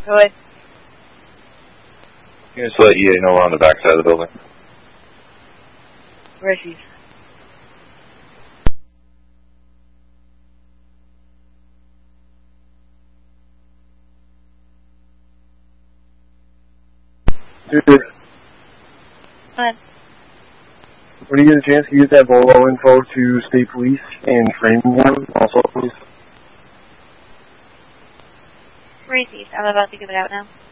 Go away. You can just let EA know we're on the back side of the building. Where is he? Dude. What? When you get a chance, can you use that Volvo info to state police and Framingham also, please? Where is he? I'm about to give it out now.